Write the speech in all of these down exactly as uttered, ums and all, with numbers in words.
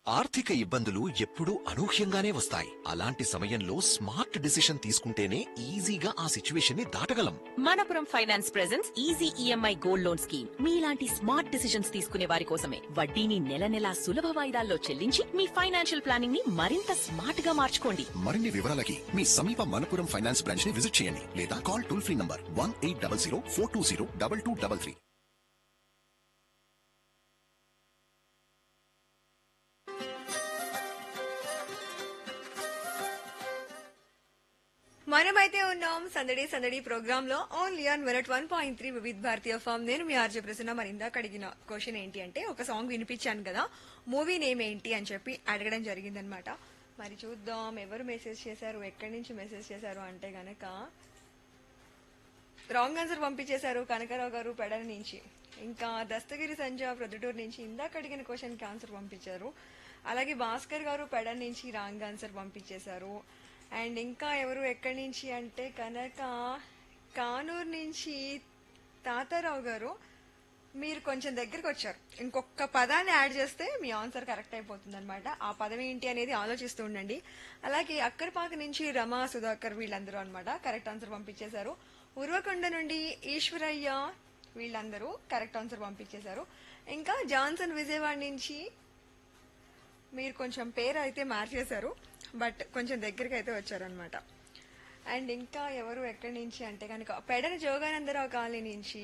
ఆర్థిక ఇబ్బందులు ఎప్పుడూ అనూహ్యంగానే వస్తాయి. అలాంటి సమయంలో స్మార్ట్ డిసిషన్ తీసుకుంటేనే ఈజీగా ఆ సిచ్యువేషన్ ని దాటగలం. Manappuram finance presents easy EMI gold loan scheme. మీలాంటి స్మార్ట్ డిసిషన్స్ తీసుకునే వారి కోసమే. వడ్డీని నెల నెలా సులభ వాయిదాల్లో చెల్లించి మీ ఫైనాన్షియల్ ప్లానింగ్ ని మరింత స్మార్ట్ గా మార్చుకోండి. మరిన్ని వివరాలకి మీ సమీప మనపురం ఫైనాన్స్ బ్రాంచ్ ని విజిట్ చేయండి లేదా call toll free number one eight double zero four two zero double two double three. మనమైతే ఉన్నాం సందడి సందడి ప్రోగ్రామ్ లో only on minute one point three వివిధ భారతీయ ఫామ్. నేను మీ ఆర్జే ప్రసన్న. మరి ఇందాక అడిగిన క్వశ్చన్ ఏంటి అంటే, ఒక సాంగ్ వినిపించాను కదా, మూవీ నేమ్ ఏంటి అని చెప్పి అడగడం జరిగిందనమాట. మరి చూద్దాం ఎవరు మెసేజ్ చేశారు, ఎక్కడి నుంచి మెసేజ్ చేశారు అంటే గనక రాంగ్ ఆన్సర్ పంపించేశారు కనకారావు గారు పెడల నుంచి. ఇంకా దస్తగిరి సంజ ప్రొద్దుటూరు నుంచి ఇందాక అడిగిన క్వశ్చన్ కి ఆన్సర్ పంపించారు. అలాగే భాస్కర్ గారు పెడల నుంచి రాంగ్ ఆన్సర్ పంపించేశారు. అండ్ ఇంకా ఎవరు ఎక్కడి నుంచి అంటే కనుక కానూరు నుంచి తాతారావు గారు, మీరు కొంచెం దగ్గరికి వచ్చారు. ఇంకొక పదాన్ని యాడ్ చేస్తే మీ ఆన్సర్ కరెక్ట్ అయిపోతుంది అనమాట. ఆ పదం ఏంటి అనేది ఆలోచిస్తూ ఉండండి. అలాగే అక్కరపాక నుంచి రమా సుధాకర్ వీళ్ళందరూ అనమాట కరెక్ట్ ఆన్సర్ పంపించేశారు. ఉర్వకొండ నుండి ఈశ్వరయ్య వీళ్ళందరూ కరెక్ట్ ఆన్సర్ పంపించేశారు. ఇంకా జాన్సన్ విజయవాడ నుంచి మీరు కొంచెం పేరు అయితే మార్చేశారు, బట్ కొంచెం దగ్గరికి అయితే వచ్చారనమాట. అండ్ ఇంకా ఎవరు ఎక్కడి నుంచి అంటే కనుక పెడన జోగానందరావు కాలనీ నుంచి.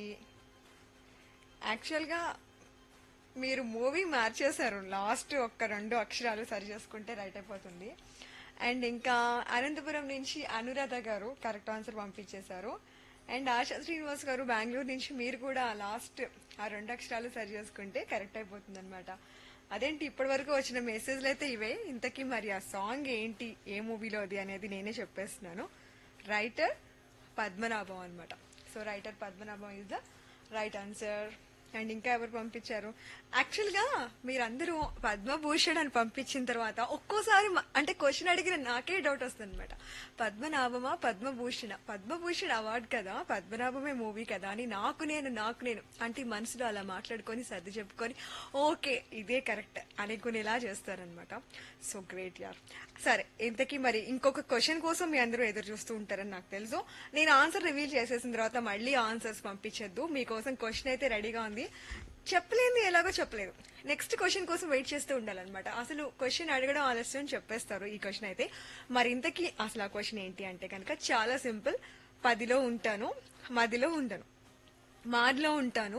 యాక్చువల్గా మీరు మూవీ మార్చేశారు, లాస్ట్ ఒక్క రెండు అక్షరాలు సరి చేసుకుంటే రైట్ అయిపోతుంది. అండ్ ఇంకా అనంతపురం నుంచి అనురాధ గారు కరెక్ట్ ఆన్సర్ పంపించేశారు. అండ్ ఆశా శ్రీనివాస్ గారు బెంగళూరు నుంచి, మీరు కూడా లాస్ట్ ఆ రెండు అక్షరాలు సరి చేసుకుంటే కరెక్ట్ అయిపోతుంది అనమాట. అదేంటి ఇప్పటి వరకు వచ్చిన మెసేజ్లు అయితే ఇవే. ఇంతకీ మరి ఆ సాంగ్ ఏంటి, ఏ మూవీలోది అనేది నేనే చెప్పేస్తున్నాను. రైటర్ పద్మనాభం అనమాట. So writer Padmanabham is the right answer. And ఇంకా ఎవరు పంపించారు, యాక్చువల్గా మీరందరూ పద్మభూషణ్ అని పంపించిన తర్వాత ఒక్కోసారి అంటే క్వశ్చన్ అడిగిన నాకే డౌట్ వస్తుంది అనమాట. పద్మనాభమా పద్మభూషణ, పద్మభూషణ్ అవార్డు కదా, పద్మనాభమే మూవీ కదా అని నాకు నేను నాకు నేను అంటే మనసులో అలా మాట్లాడుకొని సర్ది చెప్పుకొని ఓకే ఇదే కరెక్ట్ అనుకునేలా చేస్తారనమాట. సో గ్రేట్ యార్. సరే, ఇంతకీ మరి ఇంకొక క్వశ్చన్ కోసం మీ అందరూ ఎదురు చూస్తూ ఉంటారని నాకు తెలుసు. నేను ఆన్సర్ రివీల్ చేసేసిన తర్వాత మళ్ళీ ఆన్సర్స్ పంపించద్దు. మీకోసం క్వశ్చన్ అయితే రెడీగా ఉంది. చెప్పలేదు, ఎలాగో చెప్పలేదు. నెక్స్ట్ క్వశ్చన్ కోసం వెయిట్ చేస్తూ ఉండాలన్నమాట. అసలు క్వశ్చన్ అడగడం ఆలస్యం చెప్పేస్తారు ఈ క్వశ్చన్ అయితే. మరి ఇంతకీ అసలు ఆ క్వశ్చన్ ఏంటి అంటే కనుక చాలా సింపుల్. పదిలో ఉంటాను, మదిలో ఉండను, మాదిలో ఉంటాను,